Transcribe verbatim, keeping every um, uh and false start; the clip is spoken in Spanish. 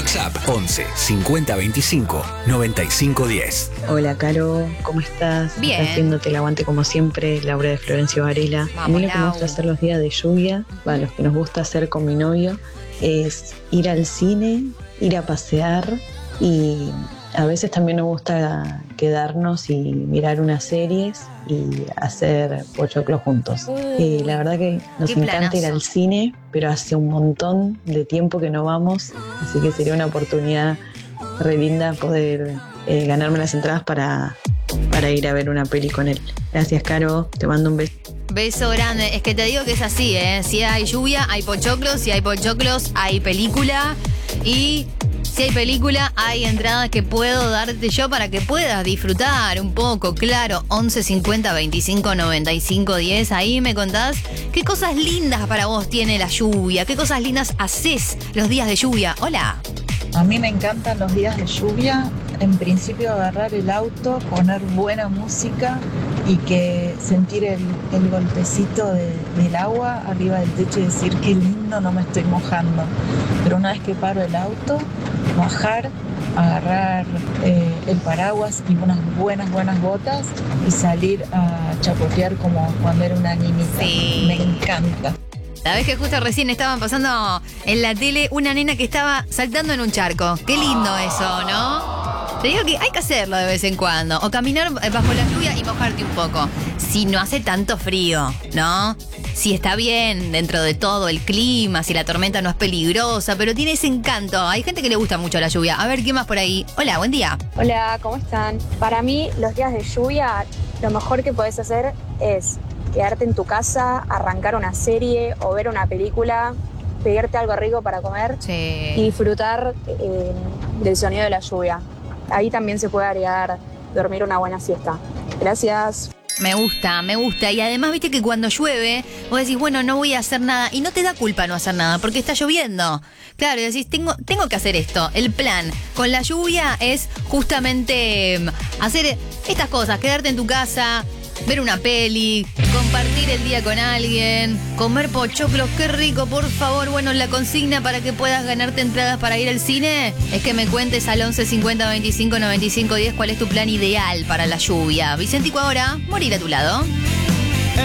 WhatsApp once cincuenta veinticinco noventa y cinco diez. Hola, Caro, ¿cómo estás? Bien. Estás haciéndote el aguante como siempre, Laura de Florencio Varela. Vamos, a mí lo que me Lau. gusta hacer los días de lluvia, bueno, los que nos gusta hacer con mi novio, es ir al cine, ir a pasear y a veces también nos gusta quedarnos y mirar unas series y hacer pochoclo juntos. Uh, Eh, la verdad que nos qué encanta ir planazo. al cine, pero hace un montón de tiempo que no vamos, así que sería una oportunidad re linda poder eh, ganarme las entradas para, para ir a ver una peli con él. Gracias, Caro, te mando un beso. Beso grande. Es que te digo que es así, ¿eh? Si hay lluvia, hay pochoclos. Si hay pochoclos, hay película. Y si hay película, hay entradas que puedo darte yo para que puedas disfrutar un poco. Claro, once cincuenta veinticinco noventa y cinco diez. Ahí me contás qué cosas lindas para vos tiene la lluvia. Qué cosas lindas haces los días de lluvia. Hola. A mí me encantan los días de lluvia. En principio agarrar el auto, poner buena música y que sentir el, el golpecito de- del agua arriba del techo y decir qué lindo, no me estoy mojando. Pero una vez que paro el auto, bajar, agarrar eh, el paraguas y unas buenas, buenas botas y salir a chapotear como cuando era una niñita. Sí. Me encanta. Sabés que justo recién estaban pasando en la tele una nena que estaba saltando en un charco. Qué lindo eso, ¿no? Te digo que hay que hacerlo de vez en cuando. O caminar bajo la lluvia y mojarte un poco. Si no hace tanto frío, ¿no? Si está bien dentro de todo el clima, si la tormenta no es peligrosa, pero tiene ese encanto. Hay gente que le gusta mucho la lluvia. A ver, ¿qué más por ahí? Hola, buen día. Hola, ¿cómo están? Para mí, los días de lluvia, lo mejor que podés hacer es quedarte en tu casa, arrancar una serie o ver una película, pedirte algo rico para comer y Sí. disfrutar eh, del sonido de la lluvia. Ahí también se puede agregar dormir una buena siesta. Gracias. Me gusta, me gusta. Y además, viste que cuando llueve, vos decís, bueno, no voy a hacer nada. Y no te da culpa no hacer nada, porque está lloviendo. Claro, y decís, tengo, tengo que hacer esto. El plan con la lluvia es justamente mm, hacer estas cosas, quedarte en tu casa, ver una peli, compartir el día con alguien, comer pochoclos, qué rico, por favor. Bueno, la consigna para que puedas ganarte entradas para ir al cine es que me cuentes al once cincuenta veinticinco noventa y cinco diez cuál es tu plan ideal para la lluvia. Vicentico ahora, morir a tu lado.